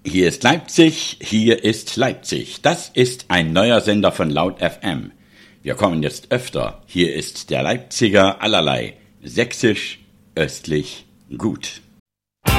Hier ist Leipzig, hier ist Leipzig. Das ist ein neuer Sender von Laut FM. Wir kommen jetzt öfter. Hier ist der Leipziger allerlei. Sächsisch, östlich, gut.